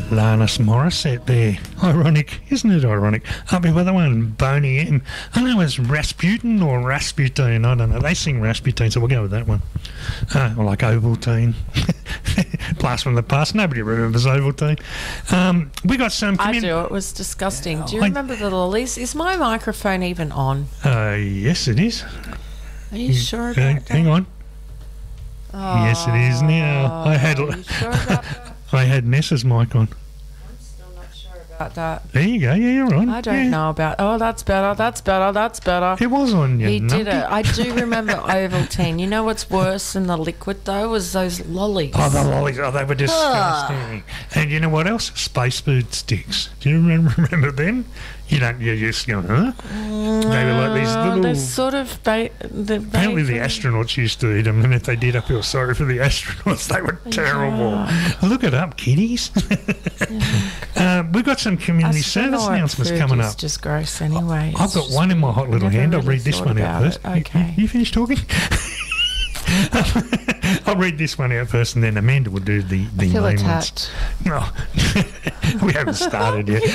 Alanis Morissette there. Ironic, isn't it ironic? Up with the one, Boney M. I know it's Rasputin or Rasputin, I don't know. They sing Rasputin, so we'll go with that one. Or like Ovaltine. Blast from the past. Nobody remembers Ovaltine. We got some... I do. It was disgusting. Do you remember the lollies? Is my microphone even on? Yes, it is. Are you sure about that? Hang on. Oh, yes, it is now. Are you sure about that? I had Nessa's mic on. I'm still not sure about that. There you go. Yeah, you're on. I don't know about... Oh, that's better. That's better. That's better. It was on, He did it. I do remember Ovaltine. You know what's worse than the liquid, though, was those lollies. Oh, the lollies. Oh, they were disgusting. And you know what else? Space food sticks. Do you remember them? You don't... You're just going, huh? They were like these little... They're sort of... Apparently the astronauts used to eat them, and if they did, I feel sorry for the astronauts. They were terrible. Yeah. Look it up, kiddies. We've got some community service announcements coming up. It's just gross anyway. I've got one in my hot little hand. I'll read this one out first. Okay. You finished talking? I'll read this one out first, and then Amanda will do the I feel main attacked. ones. No, we haven't started yet.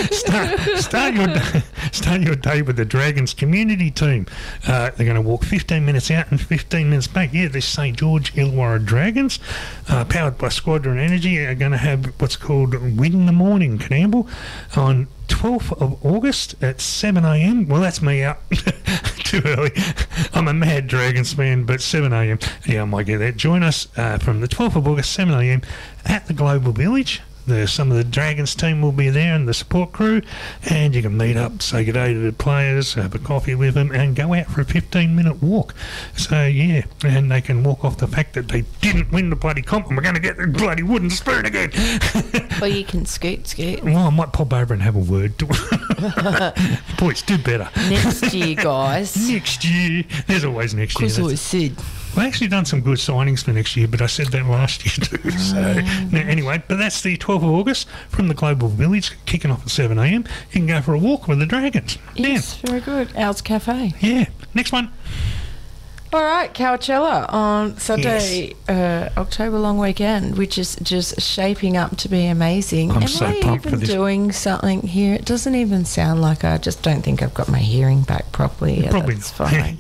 Start your day with the Dragons community team. They're going to walk 15 minutes out and 15 minutes back. Yeah, this St George Illawarra Dragons, powered by Squadron Energy, are going to have what's called Win in the Morning, Campbell, on 12th of August at 7 a.m. Well, that's me out too early. I'm a mad Dragons fan, but 7 a.m. Yeah, I might get that. Join us from the 12th of August, 7 a.m. at the Global Village. Some of the Dragons team will be there and the support crew, and you can meet up, say good day to the players, have a coffee with them, and go out for a 15-minute walk. So, yeah, and they can walk off the fact that they didn't win the bloody comp, and we're going to get the bloody wooden spoon again. Well, you can scoot. Well, I might pop over and have a word to boys, do better. Next year, guys. Next year. There's always next year. Because I said... We've actually done some good signings for next year, but I said that last year too. So anyway, but that's the 12th of August from the Global Village, kicking off at 7 a.m. You can go for a walk with the Dragons. Yes, very good. Al's Cafe. Yeah. Next one. All right, Coachella on Sunday, October long weekend, which is just shaping up to be amazing. I'm so pumped for this. Doing something here? It doesn't even sound like I just don't think I've got my hearing back properly. Probably that's fine.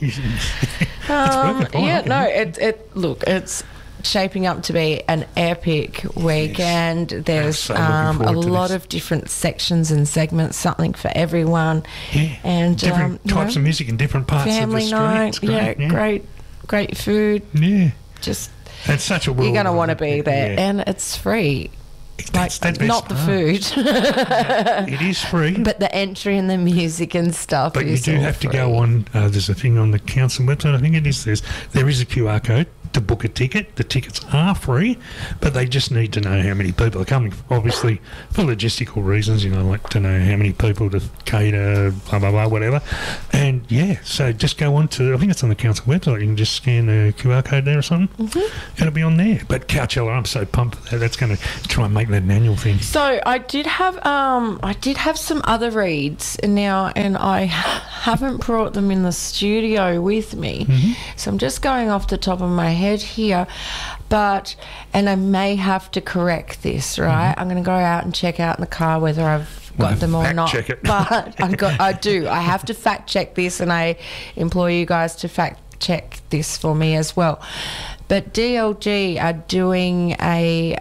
It's shaping up to be an epic weekend. Yes. There's So a lot of different sections and segments, something for everyone. Yeah. And different types of music in different parts of the family street. night, Great. great food. Yeah. Just it's such a world. you're going to want to be there, and it's free. That's not the food. It is free. But the entry and the music and stuff But you is do all have to free. go on, there's a thing on the council website, I think it is, there is a QR code to book a ticket. The tickets are free, but they just need to know how many people are coming, obviously for logistical reasons, like to know how many people to cater, blah, blah, blah, whatever. And yeah, so just go on to, I think it's on the council website, you can just scan the QR code there or something. Mm-hmm. It'll be on there. But Coachella, I'm so pumped for that. That's going to try and make that an annual thing. So I did have some other reads now, and I haven't brought them in the studio with me. Mm-hmm. So I'm just going off the top of my head here, and I may have to correct this, right? Mm-hmm. I'm going to go out and check out in the car whether I've got them or not. Check it. But I have to fact check this, and I implore you guys to fact check this for me as well. But DLG are doing a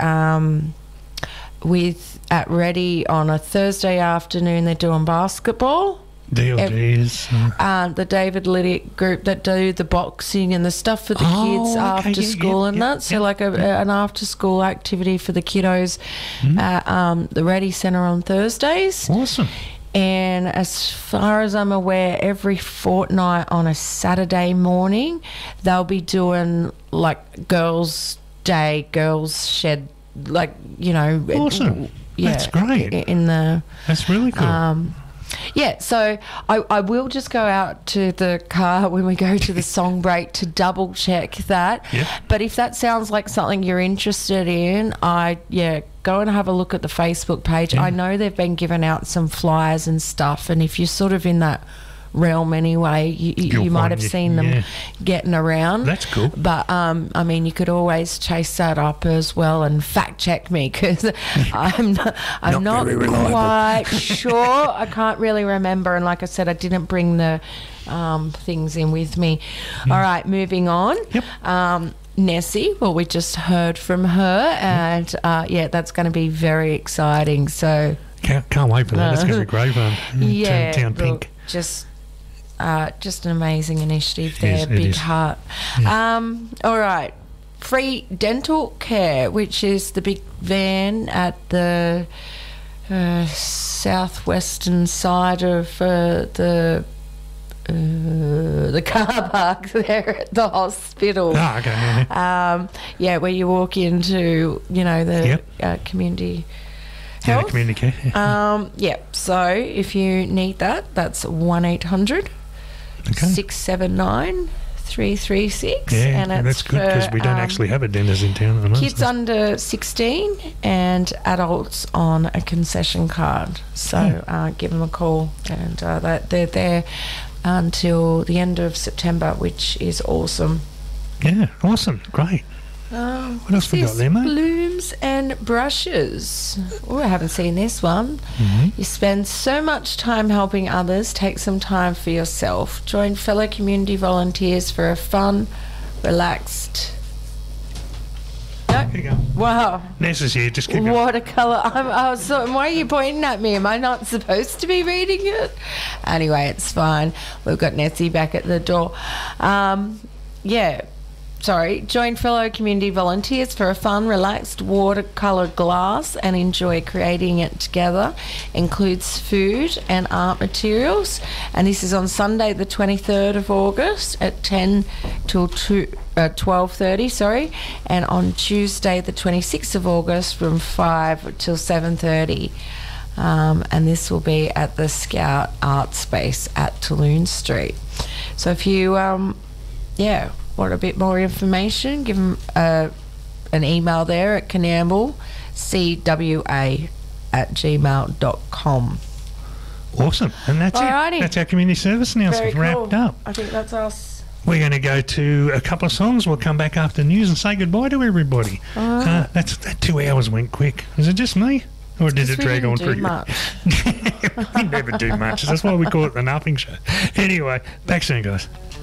at Ready on a Thursday afternoon. They're doing basketball. DLG is the David Liddick group that do the boxing and the stuff for the kids after school and that. So like an after school activity for the kiddos at the Ready Centre on Thursdays. Awesome. And as far as I'm aware, every fortnight on a Saturday morning, they'll be doing like Girls' Day, Girls' Shed, Awesome. Yeah, that's great. That's really cool. Yeah, so I will just go out to the car when we go to the song break to double check that. Yep. But if that sounds like something you're interested in, go and have a look at the Facebook page. I know they've been giving out some flyers and stuff, and if you're sort of in that realm anyway. You might have seen them getting around. That's cool. But I mean, you could always chase that up as well and fact check me, because I'm not quite sure. I can't really remember, and like I said, I didn't bring the things in with me. All right, moving on. Yep. Nessie, well, we just heard from her, and that's going to be very exciting. So can't wait for that. That's going to be great fun. Town Pink. Just an amazing initiative there. Big heart. All right. Free dental care, which is the big van at the southwestern side of the car park there at the hospital. Oh, okay. Where you walk into, the community health. Community care. So if you need that, that's 1-800 679 336. Yeah, and that's good, because we don't actually have a dentist in town at the moment. Kids under 16 and adults on a concession card. So give them a call, and they're there until the end of September, which is awesome. Yeah, awesome. Great. What else we got there, mate? Blooms and brushes. Oh, I haven't seen this one. You spend so much time helping others, take some time for yourself. Join fellow community volunteers for a fun, relaxed... Here you go. Wow. Ness is here. Just keep going. Watercolour. Why are you pointing at me? Am I not supposed to be reading it? Anyway, it's fine. We've got Nessie back at the door. Join fellow community volunteers for a fun, relaxed watercolour glass and enjoy creating it together. Includes food and art materials. And this is on Sunday the 23rd of August at 10 till 12:30, and on Tuesday the 26th of August from 5 till 7:30. And this will be at the Scout Art Space at Tulloon Street. So if you want a bit more information, give them an email there at canamblecwa@gmail.com. Awesome. And that's Alrighty. it. That's our community service announcement wrapped up. I think that's us. We're going to go to a couple of songs. We'll come back after news and say goodbye to everybody. That 2 hours went quick. Is it just me? Or did it drag on for you? We never do much. That's why we call it the Nothing Show. Anyway, back soon, guys.